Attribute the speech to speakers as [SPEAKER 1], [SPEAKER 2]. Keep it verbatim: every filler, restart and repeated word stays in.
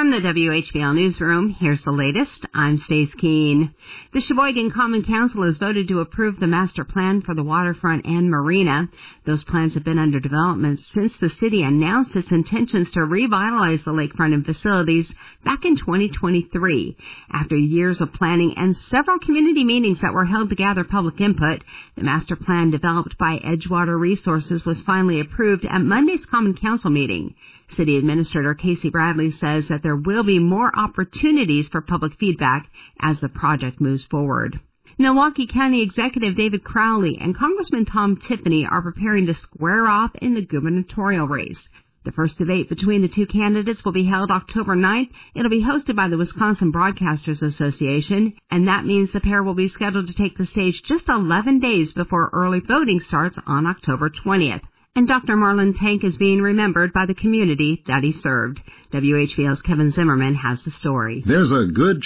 [SPEAKER 1] From the W H B L Newsroom, here's the latest. I'm Stace Keene. The Sheboygan Common Council has voted to approve the master plan for the waterfront and marina. Those plans have been under development since the city announced its intentions to revitalize the lakefront and facilities back in twenty twenty-three. After years of planning and several community meetings that were held to gather public input, the master plan developed by Edgewater Resources was finally approved at Monday's Common Council meeting. City Administrator Casey Bradley says that there will be more opportunities for public feedback as the project moves forward. Milwaukee County Executive David Crowley and Congressman Tom Tiffany are preparing to square off in the gubernatorial race. The first debate between the two candidates will be held October ninth. It'll be hosted by the Wisconsin Broadcasters Association, and that means the pair will be scheduled to take the stage just eleven days before early voting starts on October twentieth. And Doctor Marlon Tank is being remembered by the community that he served. W H B L's Kevin Zimmerman has the story.
[SPEAKER 2] There's a good